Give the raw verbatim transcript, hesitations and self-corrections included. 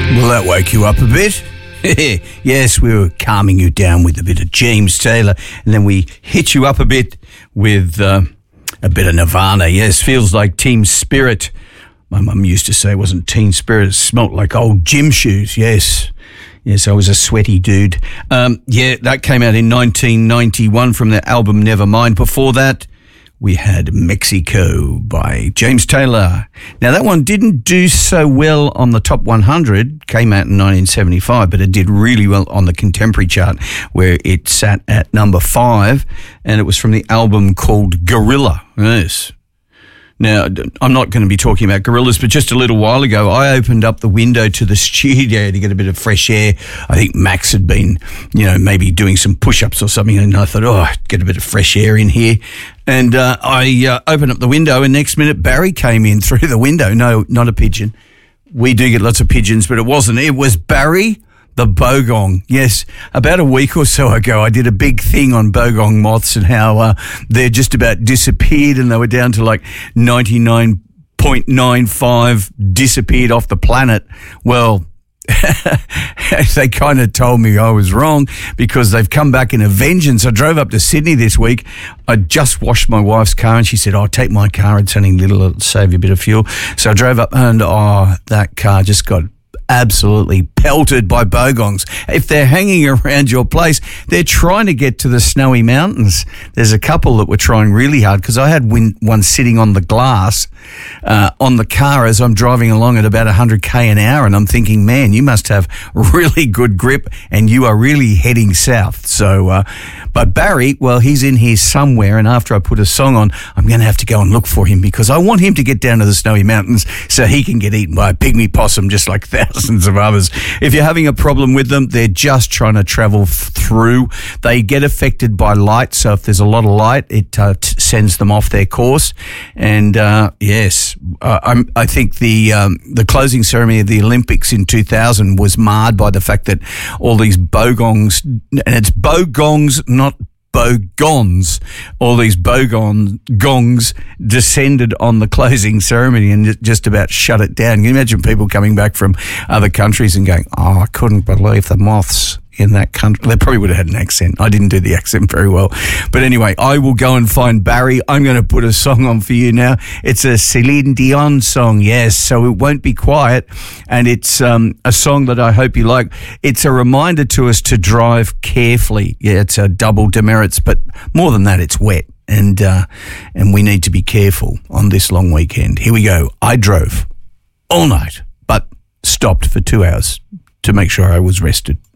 Will that wake you up a bit? Yes, we were calming you down with a bit of James Taylor, and then we hit you up a bit with uh, a bit of Nirvana. Yes, feels like Team Spirit. My mum used to say it wasn't Teen Spirit, it smelt like old gym shoes. Yes. Yes, I was a sweaty dude. Um, yeah, that came out in nineteen ninety-one from their album Nevermind. Before that, we had Mexico by James Taylor. Now, that one didn't do so well on the top one hundred, came out in nineteen seventy-five, but it did really well on the contemporary chart, where it sat at number five, and it was from the album called Gorilla. Yes. Now, I'm not going to be talking about gorillas, but just a little while ago, I opened up the window to the studio to get a bit of fresh air. I think Max had been, you know, maybe doing some push-ups or something, and I thought, oh, get a bit of fresh air in here. And uh, I uh, opened up the window, and next minute, Barry came in through the window. No, not a pigeon. We do get lots of pigeons, but it wasn't. It was Barry the Bogong. Yes, about a week or so ago, I did a big thing on bogong moths and how uh, they're just about disappeared, and they were down to like ninety-nine point nine five disappeared off the planet. Well, they kind of told me I was wrong, because they've come back in a vengeance. I drove up to Sydney this week. I just washed my wife's car, and she said, oh, take my car. It's only little, it'll save you a bit of fuel. So I drove up, and oh, that car just got absolutely pelted by bogongs. If they're hanging around your place, they're trying to get to the snowy mountains. There's a couple that were trying really hard, because I had one sitting on the glass uh, on the car as I'm driving along at about one hundred k an hour, and I'm thinking, man, you must have really good grip, and you are really heading south. So, uh, but Barry, well, he's in here somewhere, and after I put a song on, I'm going to have to go and look for him, because I want him to get down to the snowy mountains so he can get eaten by a pygmy possum just like that. Thousands of others. If you're having a problem with them, they're just trying to travel f- through. They get affected by light, so if there's a lot of light, it uh, t- sends them off their course. And uh, yes, uh, I'm, I think the um, the closing ceremony of the Olympics in two thousand was marred by the fact that all these bogongs, and it's bogongs, not bogons, all these bogon gongs descended on the closing ceremony and just about shut it down. Can you imagine people coming back from other countries and going, oh, I couldn't believe the moths in that country? They probably would have had an accent. I didn't do the accent very well. But anyway, I will go and find Barry. I'm going to put a song on for you now. It's a Celine Dion song, yes, so it won't be quiet. And it's um, a song that I hope you like. It's a reminder to us to drive carefully. Yeah, it's a double demerits, but more than that, it's wet. And, uh, and we need to be careful on this long weekend. Here we go. I drove all night, but stopped for two hours to make sure I was rested.